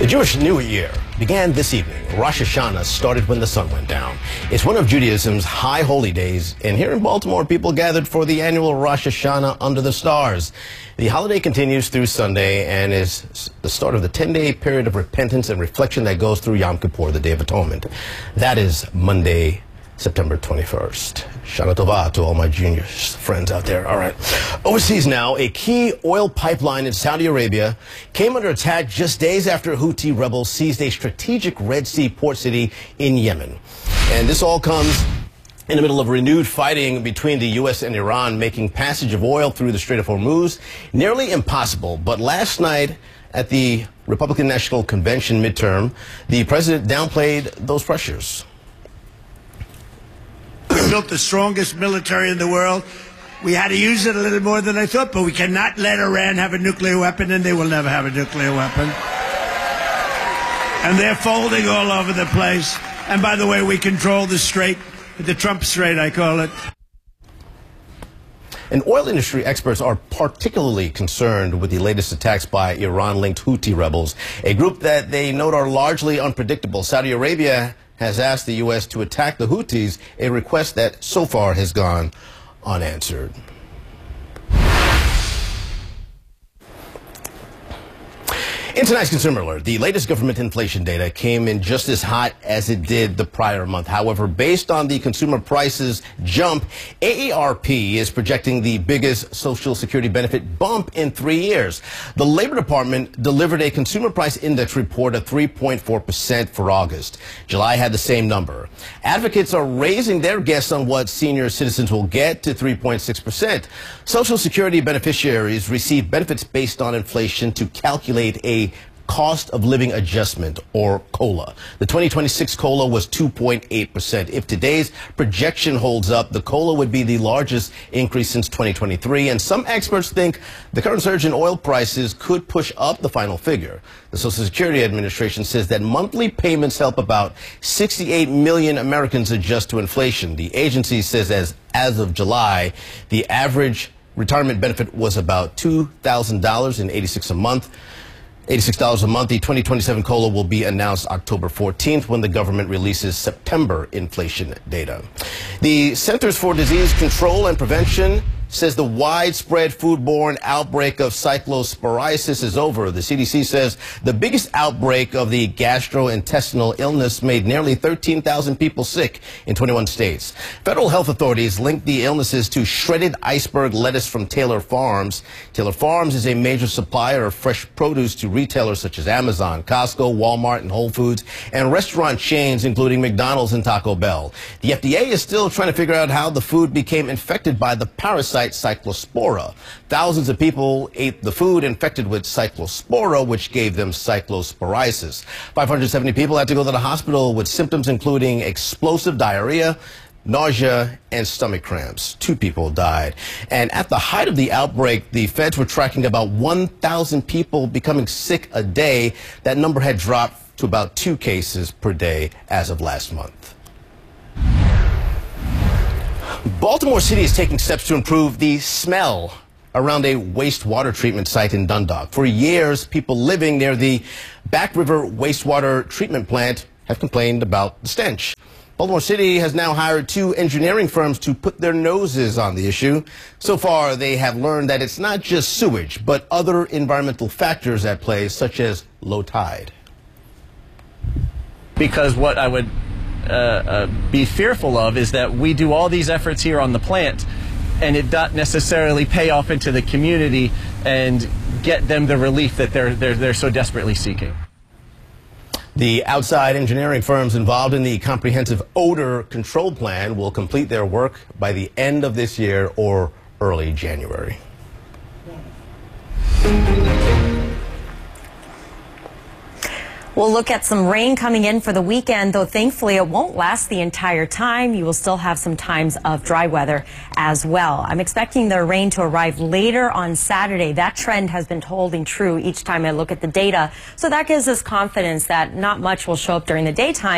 Jewish New Year began this evening. Rosh Hashanah started when the sun went down. It's one of Judaism's high holy days, and here in Baltimore, people gathered for the annual Rosh Hashanah under the stars. The holiday continues through Sunday and is the start of the 10-day period of repentance and reflection that goes through Yom Kippur, the Day of Atonement. That is Monday, September 21st. Shana Tova to all my junior friends out there. All right. Overseas now, a key oil pipeline in Saudi Arabia came under attack just days after Houthi rebels seized a strategic Red Sea port city in Yemen. And this all comes in the middle of renewed fighting between the U.S. and Iran, making passage of oil through the Strait of Hormuz nearly impossible. But last night at the Republican National Convention midterm, the president downplayed those pressures. We built the strongest military in the world. We had to use it a little more than I thought, but we cannot let Iran have a nuclear weapon, and they will never have a nuclear weapon. And they're folding all over the place. And by the way, we control the strait, the Trump Strait, I call it. And oil industry experts are particularly concerned with the latest attacks by Iran-linked Houthi rebels, a group that they note are largely unpredictable. Saudi Arabia has asked the U.S. to attack the Houthis, a request that so far has gone unanswered. In tonight's Consumer Alert, the latest government inflation data came in just as hot as it did the prior month. However, based on the consumer prices jump, AARP is projecting the biggest Social Security benefit bump in 3 years. The Labor Department delivered a consumer price index report of 3.4% for August. July had the same number. Advocates are raising their guess on what senior citizens will get to 3.6%. Social Security beneficiaries receive benefits based on inflation to calculate a cost of living adjustment, or COLA. The 2026 COLA was 2.8%. If today's projection holds up, the COLA would be the largest increase since 2023, and some experts think the current surge in oil prices could push up the final figure. The Social Security Administration says that monthly payments help about 68 million Americans adjust to inflation. The agency says as of July, the average retirement benefit was about $2,086 a month. $86 a month. The 2027 COLA will be announced October 14th when the government releases September inflation data. The Centers for Disease Control and Prevention says the widespread foodborne outbreak of cyclosporiasis is over. The CDC says the biggest outbreak of the gastrointestinal illness made nearly 13,000 people sick in 21 states. Federal health authorities linked the illnesses to shredded iceberg lettuce from Taylor Farms. Taylor Farms is a major supplier of fresh produce to retailers such as Amazon, Costco, Walmart, and Whole Foods, and restaurant chains including McDonald's and Taco Bell. The FDA is still trying to figure out how the food became infected by the parasite Cyclospora. Thousands of people ate the food infected with Cyclospora, which gave them cyclosporiasis. 570 people had to go to the hospital with symptoms including explosive diarrhea, nausea, and stomach cramps. 2 people died. And at the height of the outbreak, the feds were tracking about 1,000 people becoming sick a day. That number had dropped to about 2 cases per day as of last month. Baltimore City is taking steps to improve the smell around a wastewater treatment site in Dundalk. For years, people living near the Back River wastewater treatment plant have complained about the stench. Baltimore City has now hired 2 engineering firms to put their noses on the issue. So far, they have learned that it's not just sewage, but other environmental factors at play, such as low tide. Because what I would be fearful of is that we do all these efforts here on the plant and it not necessarily pay off into the community and get them the relief that they're so desperately seeking. The outside engineering firms involved in the comprehensive odor control plan will complete their work by the end of this year or early January. We'll look at some rain coming in for the weekend, though thankfully it won't last the entire time. You will still have some times of dry weather as well. I'm expecting the rain to arrive later on Saturday. That trend has been holding true each time I look at the data. So that gives us confidence that not much will show up during the daytime.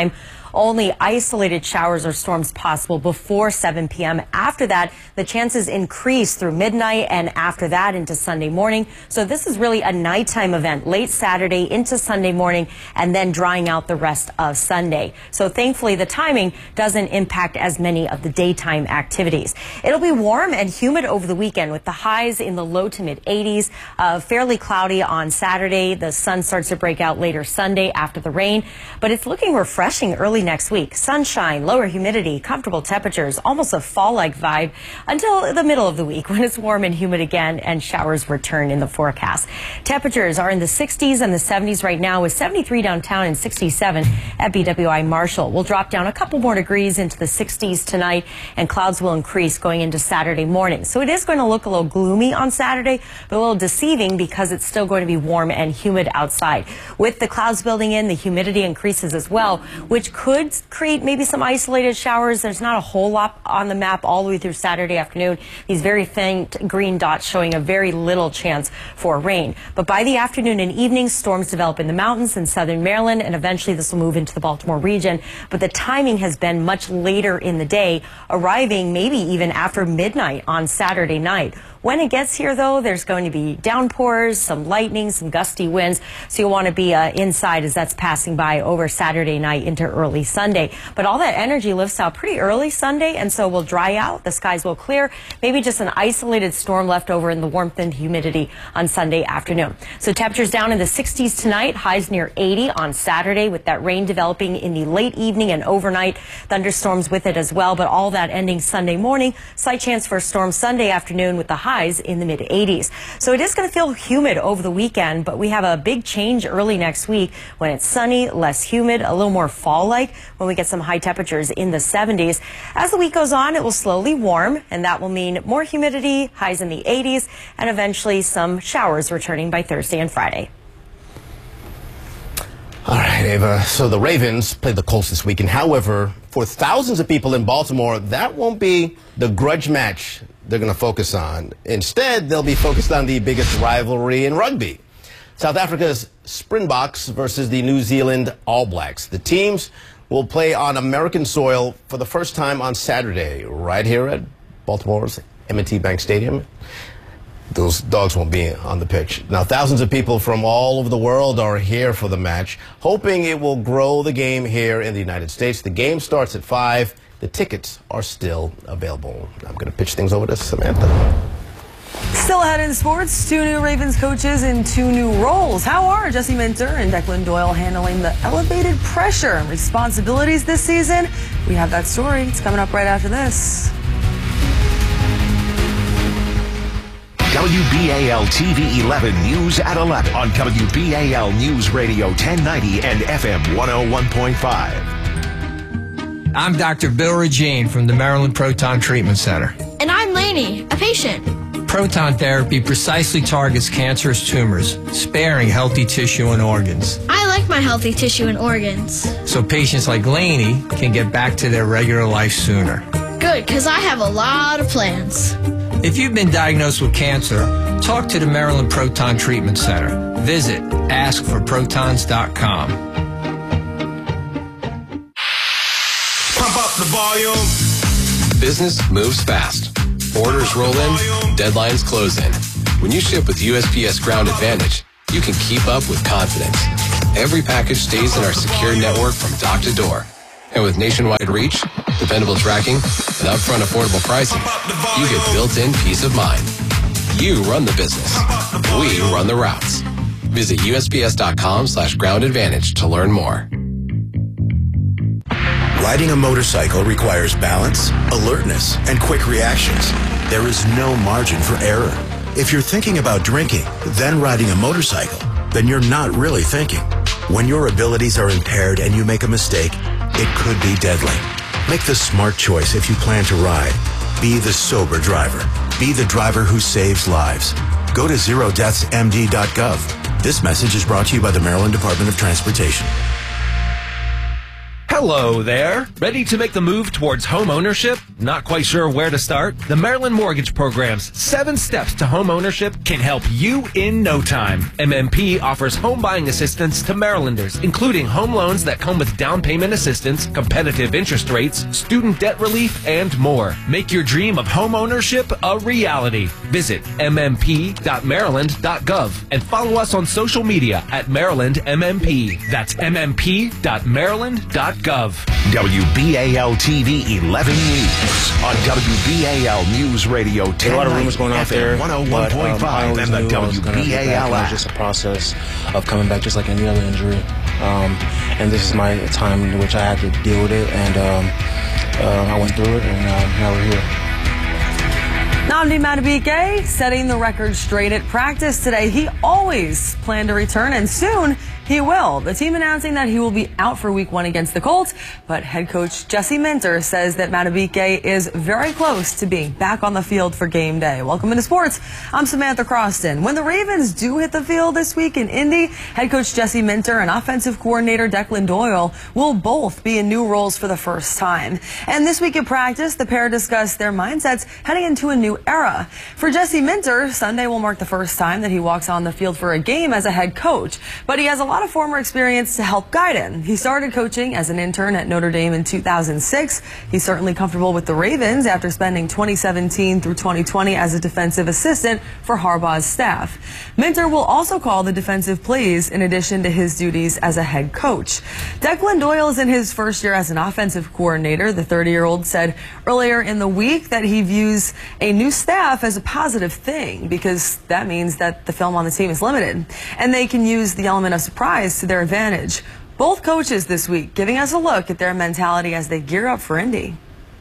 Only isolated showers or storms possible before 7 p.m. After that, the chances increase through midnight and after that into Sunday morning. So this is really a nighttime event, late Saturday into Sunday morning, and then drying out the rest of Sunday. So thankfully, the timing doesn't impact as many of the daytime activities. It'll be warm and humid over the weekend with the highs in the low to mid 80s. Fairly cloudy on Saturday. The sun starts to break out later Sunday after the rain, but it's looking refreshing early next week. Sunshine, lower humidity, comfortable temperatures, almost a fall-like vibe until the middle of the week when it's warm and humid again and showers return in the forecast. Temperatures are in the 60s and the 70s right now with 73 downtown and 67 at BWI Marshall. We'll drop down a couple more degrees into the 60s tonight and clouds will increase going into Saturday morning. So it is going to look a little gloomy on Saturday, but a little deceiving because it's still going to be warm and humid outside. With the clouds building in, the humidity increases as well, which could create maybe some isolated showers. There's not a whole lot on the map all the way through Saturday afternoon. These very faint green dots showing a very little chance for rain. But by the afternoon and evening, storms develop in the mountains in southern Maryland, and eventually this will move into the Baltimore region. But the timing has been much later in the day, arriving maybe even after midnight on Saturday night. When it gets here, though, there's going to be downpours, some lightning, some gusty winds, so you'll want to be inside as that's passing by over Saturday night into early Sunday. But all that energy lifts out pretty early Sunday, and so will dry out. The skies will clear. Maybe just an isolated storm left over in the warmth and humidity on Sunday afternoon. So temperatures down in the 60s tonight, highs near 80 on Saturday with that rain developing in the late evening and overnight. Thunderstorms with it as well, but all that ending Sunday morning. Slight chance for a storm Sunday afternoon with the highs in the mid 80s. So it is going to feel humid over the weekend, but we have a big change early next week when it's sunny, less humid, a little more fall-like when we get some high temperatures in the 70s. As the week goes on, it will slowly warm, and that will mean more humidity, highs in the 80s, and eventually some showers returning by Thursday and Friday. All right, Ava. So the Ravens play the Colts this weekend. However, for thousands of people in Baltimore, that won't be the grudge match they're going to focus on. Instead, they'll be focused on the biggest rivalry in rugby. South Africa's Springboks versus the New Zealand All Blacks. The teams will play on American soil for the first time on Saturday, right here at Baltimore's M&T Bank Stadium. Those dogs won't be on the pitch. Now, thousands of people from all over the world are here for the match, hoping it will grow the game here in the United States. The game starts at 5. The tickets are still available. I'm going to pitch things over to Samantha. Still ahead in sports, 2 new Ravens coaches in 2 new roles. How are Jesse Minter and Declan Doyle handling the elevated pressure and responsibilities this season? We have that story. It's coming up right after this. WBAL TV 11 News at 11 on WBAL News Radio 1090 and FM 101.5. I'm Dr. Bill Regine from the Maryland Proton Treatment Center. And I'm Lainey, a patient. Proton therapy precisely targets cancerous tumors, sparing healthy tissue and organs. I like my healthy tissue and organs. So patients like Lainey can get back to their regular life sooner. Good, because I have a lot of plans. If you've been diagnosed with cancer, talk to the Maryland Proton Treatment Center. Visit askforprotons.com. Pump up the volume. Business moves fast. Orders roll in, deadlines close in. When you ship with USPS Ground Advantage, you can keep up with confidence. Every package stays in our secure network from dock to door. And with nationwide reach, dependable tracking, and upfront affordable pricing, you get built-in peace of mind. You run the business. We run the routes. Visit USPS.com/Ground Advantage to learn more. Riding a motorcycle requires balance, alertness, and quick reactions. There is no margin for error. If you're thinking about drinking, then riding a motorcycle, then you're not really thinking. When your abilities are impaired and you make a mistake, it could be deadly. Make the smart choice if you plan to ride. Be the sober driver. Be the driver who saves lives. Go to zerodeathsmd.gov. This message is brought to you by the Maryland Department of Transportation. Hello there. Ready to make the move towards home ownership? Not quite sure where to start? The Maryland Mortgage Program's 7 steps to home ownership can help you in no time. MMP offers home buying assistance to Marylanders, including home loans that come with down payment assistance, competitive interest rates, student debt relief, and more. Make your dream of home ownership a reality. Visit mmp.maryland.gov and follow us on social media at MarylandMMP. That's mmp.maryland.gov. WBAL TV 11 News on WBAL News Radio 10. A lot of rumors going out there. 101.5 and the WBAL app. It's just a process of coming back just like any other injury. And this is my time in which I had to deal with it. And I went through it, and now we're here. Nnamdi Madubuike setting the record straight at practice today. He always planned to return, and soon he will. The team announcing that he will be out for Week 1 against the Colts, but head coach Jesse Minter says that Madubuike is very close to being back on the field for game day. Welcome into sports. I'm Samantha Croston. When the Ravens do hit the field this week in Indy, head coach Jesse Minter and offensive coordinator Declan Doyle will both be in new roles for the first time. And this week at practice, the pair discussed their mindsets heading into a new era. For Jesse Minter, Sunday will mark the first time that he walks on the field for a game as a head coach, but he has a lot of former experience to help guide him. He started coaching as an intern at Notre Dame in 2006. He's certainly comfortable with the Ravens after spending 2017 through 2020 as a defensive assistant for Harbaugh's staff. Minter will also call the defensive plays in addition to his duties as a head coach. Declan Doyle is in his first year as an offensive coordinator. The 30-year-old said earlier in the week that he views a new staff as a positive thing because that means that the film on the team is limited and they can use the element of surprise to their advantage. Both coaches this week giving us a look at their mentality as they gear up for Indy.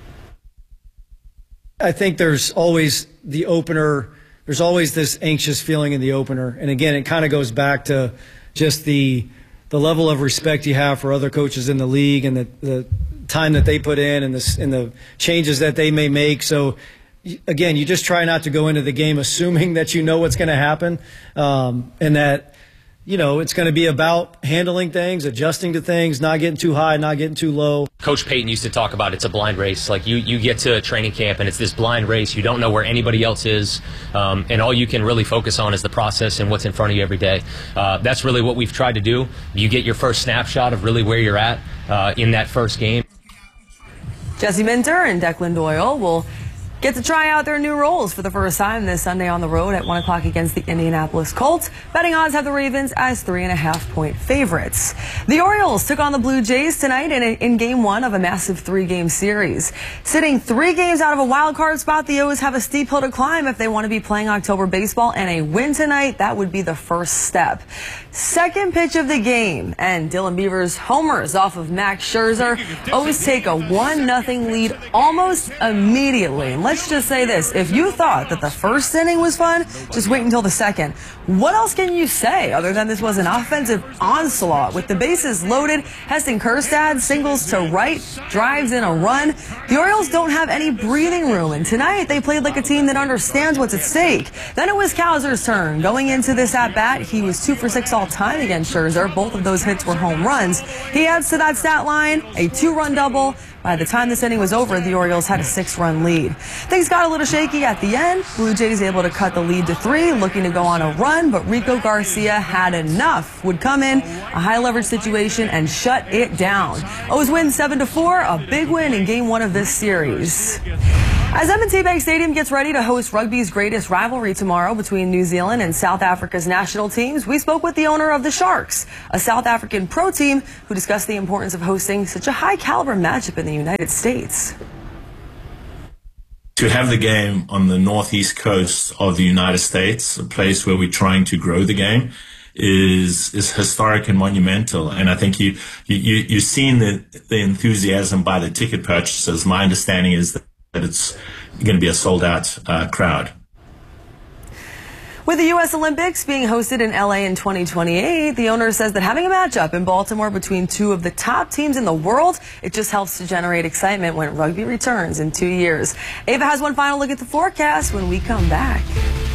I think there's always the opener. There's always this anxious feeling in the opener. And again, it kind of goes back to just the level of respect you have for other coaches in the league and the time that they put in and the changes that they may make. So again, you just try not to go into the game assuming that you know what's going to happen, and that, you know, it's going to be about handling things, adjusting to things, not getting too high, not getting too low. Coach Payton used to talk about it's a blind race. Like you get to a training camp and it's this blind race. You don't know where anybody else is, and all you can really focus on is the process and what's in front of you every day. That's really what we've tried to do. You get your first snapshot of really where you're at in that first game. Jesse Minter and Declan Doyle will get to try out their new roles for the first time this Sunday on the road at 1 o'clock against the Indianapolis Colts. Betting odds have the Ravens as 3.5-point favorites. The Orioles took on the Blue Jays tonight in Game 1 of a massive 3-game series. Sitting 3 games out of a wild card spot, the O's have a steep hill to climb if they want to be playing October baseball, and a win tonight, that would be the first step. Second pitch of the game, and Dylan Beavers homers off of Max Scherzer. O's take a 1-0 lead almost immediately. Let's just say this. If you thought that the first inning was fun, just wait until the second. What else can you say other than this was an offensive onslaught? With the bases loaded, Heston Kjerstad singles to right, drives in a run. The Orioles don't have any breathing room, and tonight they played like a team that understands what's at stake. Then it was Kowser's turn. Going into this at-bat, he was 2 for 6 all time against Scherzer. Both of those hits were home runs. He adds to that stat line a 2-run double. By the time this inning was over, the Orioles had a 6-run lead. Things got a little shaky at the end. Blue Jays able to cut the lead to 3, looking to go on a run, but Rico Garcia had enough. Would come in, a high-leverage situation, and shut it down. O's win 7-4, a big win in Game 1 of this series. As M&T Bank Stadium gets ready to host rugby's greatest rivalry tomorrow between New Zealand and South Africa's national teams, we spoke with the owner of the Sharks, a South African pro team, who discussed the importance of hosting such a high-caliber matchup in the United States. To have the game on the northeast coast of the United States, a place where we're trying to grow the game, is historic and monumental. And I think you've seen the enthusiasm by the ticket purchasers. My understanding is that it's going to be a sold-out crowd. With the U.S. Olympics being hosted in L.A. in 2028, the owner says that having a matchup in Baltimore between 2 of the top teams in the world, it just helps to generate excitement when rugby returns in 2 years. Ava has one final look at the forecast when we come back.